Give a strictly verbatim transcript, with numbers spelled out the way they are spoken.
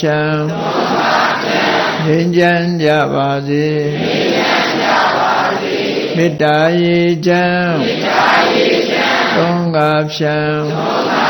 ချမ်းငြိမ်းချမ်းကြပါစေမေတ္တာရေချမ်းသုံးငါဖြံ